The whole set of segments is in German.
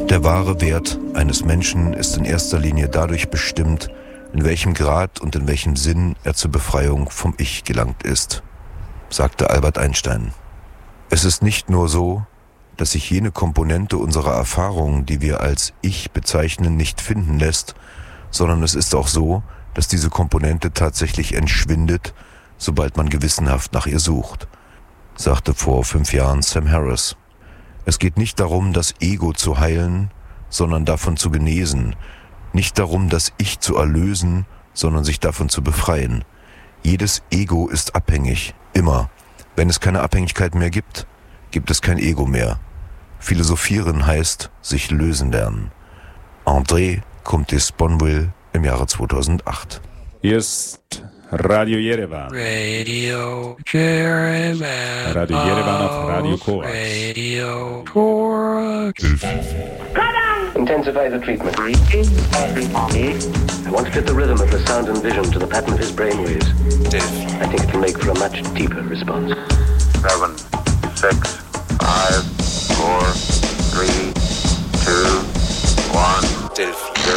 Der wahre Wert eines Menschen ist in erster Linie dadurch bestimmt, in welchem Grad und in welchem Sinn er zur Befreiung vom Ich gelangt ist, sagte Albert Einstein. Es ist nicht nur so, dass sich jene Komponente unserer Erfahrung, die wir als Ich bezeichnen, nicht finden lässt, sondern es ist auch so, dass diese Komponente tatsächlich entschwindet, sobald man gewissenhaft nach ihr sucht, sagte vor 5 Jahren Sam Harris. Es geht nicht darum, das Ego zu heilen, sondern davon zu genesen, nicht darum, das Ich zu erlösen, sondern sich davon zu befreien. Jedes Ego ist abhängig, immer. Wenn es keine Abhängigkeit mehr gibt, gibt es kein Ego mehr. Philosophieren heißt sich lösen lernen. André Comte Sponville im Jahre 2008. Hier ist Radio Yerevan. Radio Yerevan. Radio Yerevan auf Radio Korax. Radio Korax. Intensify the treatment. I want to fit the rhythm of the sound and vision to the pattern of his brainwaves. I think it can make for a much deeper response. 7, 6, 5, 4, 3, 2, 1, 0.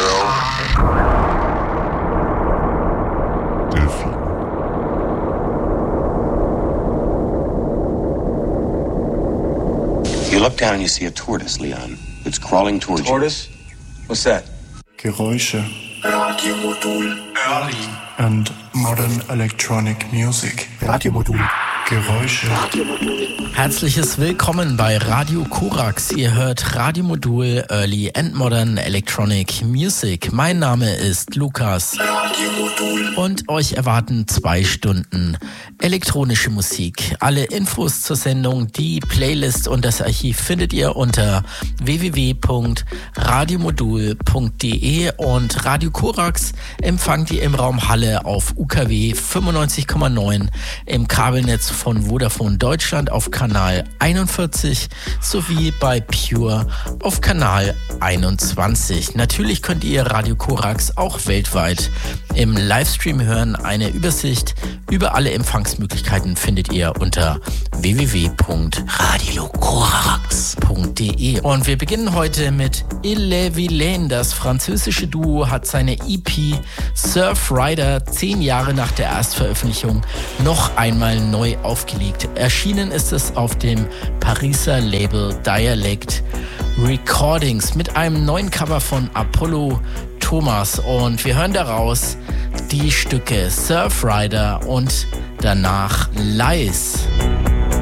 You look down and you see a tortoise, Leon. It's crawling towards you. Tortoise? What's that? Geräusche. Radiomodul. Early and modern electronic music. Radiomodul. Geräusche. Herzliches Willkommen bei Radio Korax. Ihr hört Radiomodul Early and Modern Electronic Music. Mein Name ist Lukas. Und euch erwarten 2 Stunden elektronische Musik. Alle Infos zur Sendung, die Playlist und das Archiv findet ihr unter www.radiomodul.de und Radio Korax empfangt ihr im Raum Halle auf UKW 95,9 im Kabelnetz von Vodafone Deutschland auf Kanal 41 sowie bei Pure auf Kanal 21. Natürlich könnt ihr Radio Korax auch weltweit im Livestream hören. Eine Übersicht über alle Empfangsmöglichkeiten findet ihr unter www.radiokorax.de. Und wir beginnen heute mit Ille Vilaine. Das französische Duo hat seine EP Surfrider 10 Jahre nach der Erstveröffentlichung noch einmal neu aufgelegt. Erschienen ist es auf dem Pariser Label Dialect Recordings mit einem neuen Cover von Apollo Thomas. Und wir hören daraus die Stücke Surfrider und danach Lies.